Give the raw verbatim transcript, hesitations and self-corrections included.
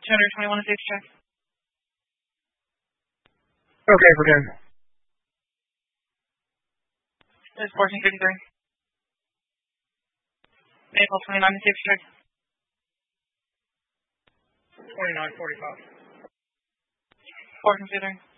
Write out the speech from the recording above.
two twenty-one to safety check. Okay, for ten. It's fourteen fifty-three. April twenty-nine to safety check. twenty-nine forty-five. fourteen fifty-three.